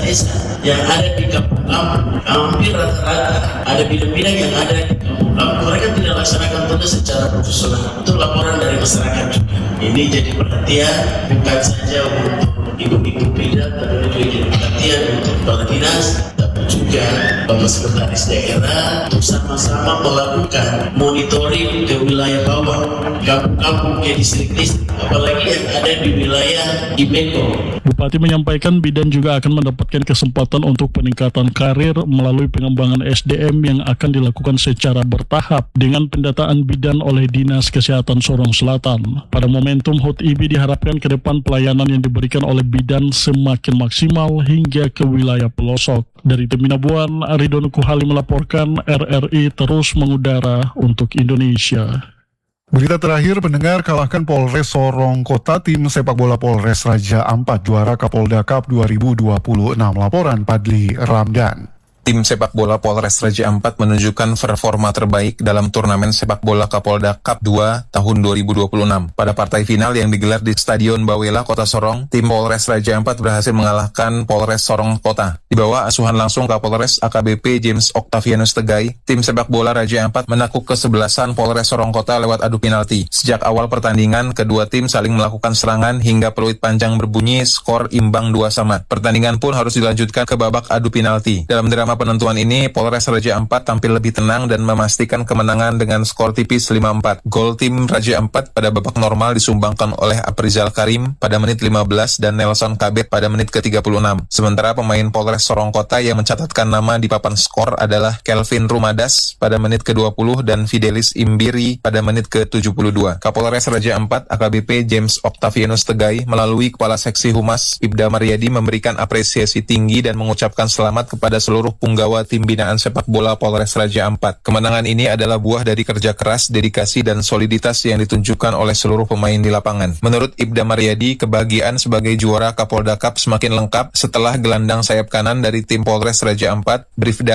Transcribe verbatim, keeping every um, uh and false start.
desa-desa yang ada di kampung-kampung, hampir rata-rata ada bidang-bidang yang ada di kampung-kampung, mereka tidak laksanakan tugas secara profesional. Itu laporan dari masyarakat juga. Ini jadi perhatian bukan saja untuk ibu-ibu bidang, tapi juga jadi perhatian untuk kepala dinas, tapi juga Bapak Sekretaris Daerah untuk sama-sama melakukan monitoring ke wilayah bawah, kampung-kampung ke distrik-distrik, apalagi yang ada di wilayah Imeco. Bupati menyampaikan bidan juga akan mendapatkan kesempatan untuk peningkatan karir melalui pengembangan S D M yang akan dilakukan secara bertahap dengan pendataan bidan oleh Dinas Kesehatan Sorong Selatan. Pada momentum H O T I B I diharapkan ke depan pelayanan yang diberikan oleh bidan semakin maksimal hingga ke wilayah pelosok. Dari Teminabuan, Ridwan Kuhali melaporkan, R R I terus mengudara untuk Indonesia. Berita terakhir, pendengar, kalahkan Polres Sorong Kota tim sepak bola Polres Raja Ampat juara Kapolda Cup dua ribu dua puluh enam. Laporan Padli Ramdan. Tim sepak bola Polres Raja Ampat menunjukkan performa terbaik dalam turnamen sepak bola Kapolda Cup dua tahun dua ribu dua puluh enam. Pada partai final yang digelar di Stadion Bawela, Kota Sorong, tim Polres Raja Ampat berhasil mengalahkan Polres Sorong Kota. Di bawah asuhan langsung Kapolres A K B P James Octavianus Tegai, tim sepak bola Raja Ampat menakuk kesebelasan Polres Sorong Kota lewat adu penalti. Sejak awal pertandingan, kedua tim saling melakukan serangan hingga peluit panjang berbunyi, skor imbang dua sama. Pertandingan pun harus dilanjutkan ke babak adu penalti. Dalam drama penentuan ini, Polres Raja Ampat tampil lebih tenang dan memastikan kemenangan dengan skor tipis lima empat. Gol tim Raja Ampat pada babak normal disumbangkan oleh Aprizal Karim pada menit lima belas dan Nelson Kabet pada menit ke tiga puluh enam. Sementara pemain Polres Sorong Kota yang mencatatkan nama di papan skor adalah Kelvin Rumadas pada menit ke dua puluh dan Fidelis Imbiri pada menit ke tujuh puluh dua. Kapolres Raja Ampat A K B P James Octavianus Tegai melalui Kepala Seksi Humas Ibda Maryadi memberikan apresiasi tinggi dan mengucapkan selamat kepada seluruh punggawa tim binaan sepak bola Polres Raja Ampat. Kemenangan ini adalah buah dari kerja keras, dedikasi, dan soliditas yang ditunjukkan oleh seluruh pemain di lapangan. Menurut Ibda Maryadi, kebahagiaan sebagai juara Kapolda Cup semakin lengkap setelah gelandang sayap kanan dari tim Polres Raja Ampat, Bribda